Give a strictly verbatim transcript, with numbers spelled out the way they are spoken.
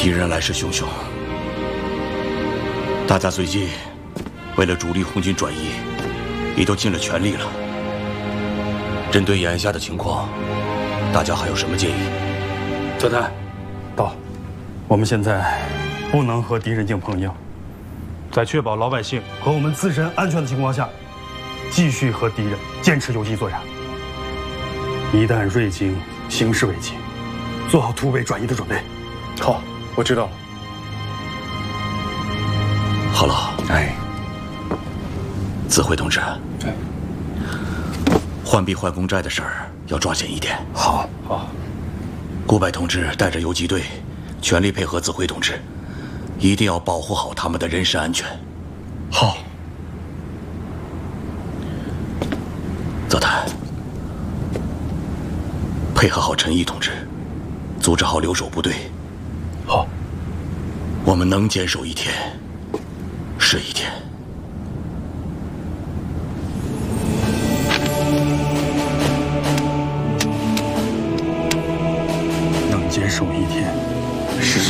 敌人来势汹汹，大家最近为了主力红军转移，也都尽了全力了。针对眼下的情况，大家还有什么建议？ 泽泰， 道，我们现在不能和敌人硬碰硬，在确保老百姓和我们自身安全的情况下，继续和敌人坚持游击作战。一旦瑞京形势危急，做好突围转移的准备。 好，我知道了。 好了， 哎， 子辉同志， 哎， 换币换公债的事儿要抓紧一点。 好，好。 顾柏同志带着游击队，全力配合子辉同志，一定要保护好他们的人身安全。 好。 泽泰，配合好陈毅同志，组织好留守部队。 好， 我们能坚守一天是一天。 能坚守一天是